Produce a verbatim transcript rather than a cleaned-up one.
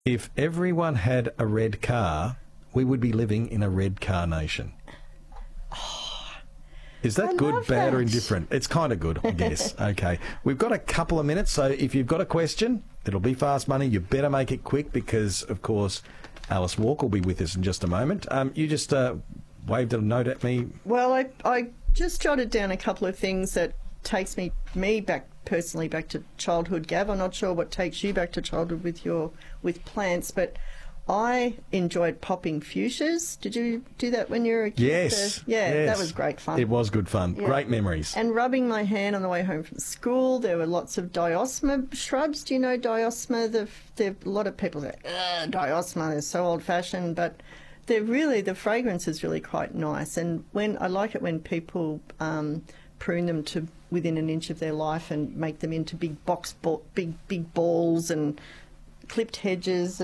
If everyone had a red car, we would be living in a red car nation. Is that I good, love bad, or that. indifferent? It's kind of good, I guess. Okay. We've got a couple of minutes, so if you've got a question, it'll be fast money. You better make it quick because, of course, Alice Walk will be with us in just a moment. Um, you just uh, waved a note at me. Well, I, I just jotted down a couple of things that takes me me back personally back to childhood, Gav. I'm not sure what takes you back to childhood with your with plants, but I enjoyed popping fuchsias. Did you do that when you were a kid? Yes. Uh, yeah, yes. that was great fun. It was good fun. Yeah. Great memories. And rubbing my hand on the way home from school. There were lots of diosma shrubs. Do you know diosma? The, the, a lot of people say, ugh, diosma, they're so old-fashioned, but they're really, the fragrance is really quite nice. And when I like it when people um, prune them to within an inch of their life and make them into big box, ball, big, big balls and clipped hedges